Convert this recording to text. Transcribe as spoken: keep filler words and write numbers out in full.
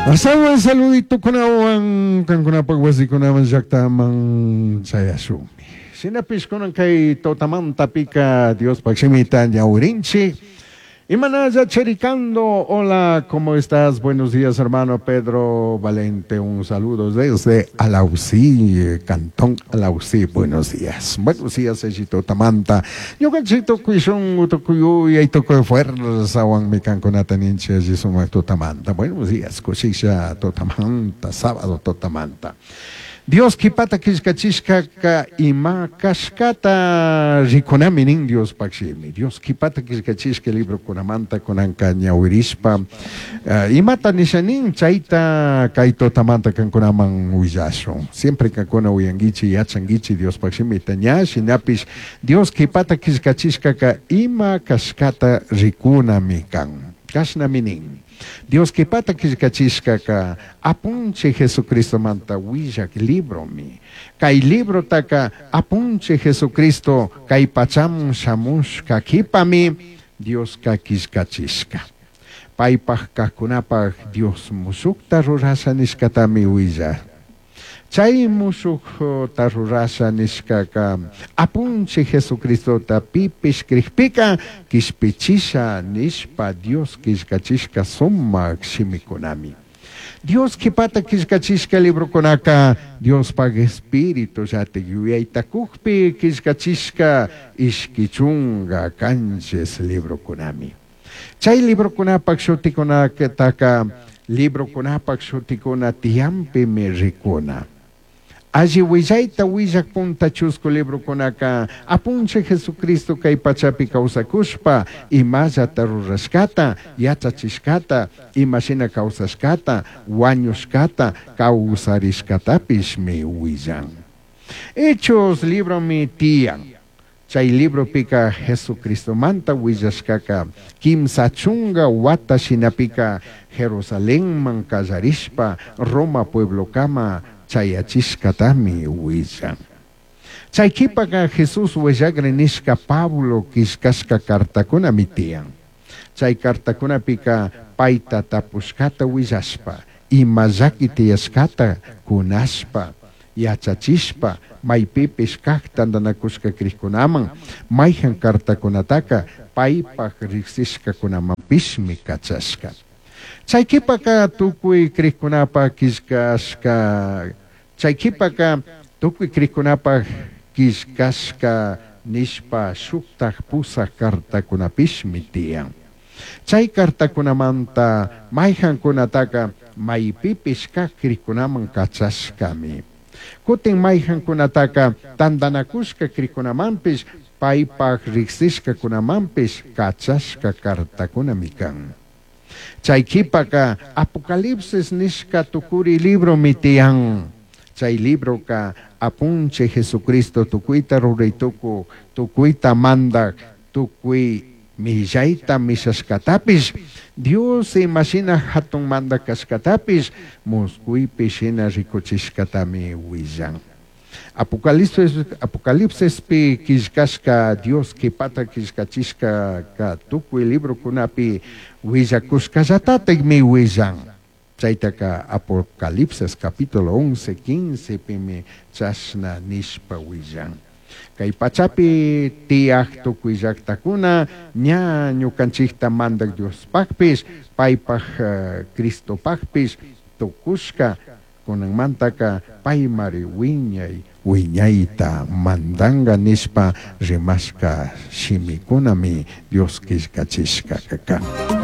Masawa saludito ko na ang kan ko na pagwasi ko naman siya tamang sayasumi. Sinapis ko ng kay Totamang Tapika, Dios pagsimitan niya urinchi. Imanaza Chericando, hola, ¿cómo estás? Buenos días, hermano Pedro Valente. Un saludo desde Alausí, Cantón Alausí. Buenos días. Buenos días, Ejito Tamanta. Yo cachito cuishon utokuyu y aitoko fuerza wan mi canconataninche jisuma Totamanta. Buenos días, Cosisha Totamanta, sábado Totamanta. Dios kipata kishkachishka ka ima kashkata rikonami nin Dios pakshimi. Dios kipata kishkachishka libro kunamanta kunanka ñawirispa. Uh, imata nishanin chaita kaito tamanta kan kunamang uyasho. Siempre kan kuna uyangichi yachangichi Dios pakshimi tanya shinapish. Dios kipata kishkachishka ka ima kashkata rikunami kan. Kashnami nin. Dios que pata kishkachishka ka apunche Jesucristo manta wijak libro mi. Kai libro taka apunche Jesucristo kai pacham shamushka kipami Dios ka kishkachishka. Paipach kakunapach Dios musukta rurasa nishkatami wija. Chay musuk tarurasa nishkaka apunche Jesucristo ta pipish kripika kishpichisha nishpa Dios kishkachishka summa shimikunami. Dios kipata kishkachishka libro konaka Dios pag espíritu jate yuyaita kukpi kishkachishka ishkichunga kanches libro konami. Chay libro konapak shoti konaka taka libro konapak shoti kona tiampe me rikona. Allí wijaita wijak punta chusco libro konaka apunche Jesucristo kay pachapi kausakushpa imaja tarurashkata yachachishkata imashina kausaskata wanyushkata kausarishkatapish me wijan. Hechos libro mi tian. Chay libro pika Jesucristo manta wijashkaka kim sachunga wata shinapika Jerusalén man kallarishpa Roma pueblo kama chayachishkatami wishan. Chaykipaka Jesus wejagrenishka Pablo kishkashka kartakuna mitian. Chay kartakuna pika paita tapushkata wijashpa imazaki tiyashkata kunashpa yachachishpa maypipish kaktandanakushka krikunaman mayhan kartakunataka paypak riksishka kunaman pishmi kachashka. Chaykipaka tukui krikunapa kishkashka Chaykipaka tukui krikunapa kishkashka nishpa shuktak pusa kartakunapishmi tiyan. Chay kartakunamanta mayhan kunataka maypipish kak krikunaman kachashkami. Kutin mayhan kunataka tandanakushka krikunamampish paypak riksishka kunamampish kachashka kartakunamikan. Chaykipaka Apocalipsis nishka tukuri libro mitian. Chay libro ka apunche Jesucristo tukuita rurituku tukuita manda tukui mijaita mishaskatapish Dios imagina hatun manda kaskatapish muskui pishina rikuchishkatami wijan. Apocalipsis Apocalipsis pi kishkashka Dios kipata kishkachishka ka tukui libro kunapi wijakushkayatateg mi wijan. Chaitaka Apocalipsis capítulo once, quince pimi chashna nishpa wijan. Kay pachapi tiyak tukuyjak takuna nya ñukanchikta mandak Dios pakpish paypaj uh, Cristo pakpish tukushka kunan mantaka paymari wiñay wiñayta mandanga nishpa rimashka shimikunami Dios kishkachishka kaka.